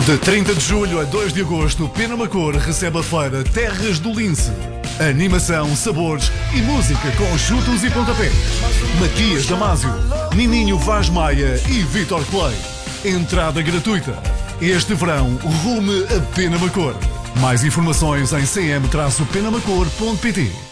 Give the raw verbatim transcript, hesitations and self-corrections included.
De trinta de julho a dois de agosto, Penamacor recebe a feira Terras do Lince. Animação, sabores e música com chutos e pontapés. Maquias Damásio, Nininho Vaz Maia e Vitor Clay. Entrada gratuita. Este verão, rume a Penamacor. Mais informações em c m traço penamacor ponto p t.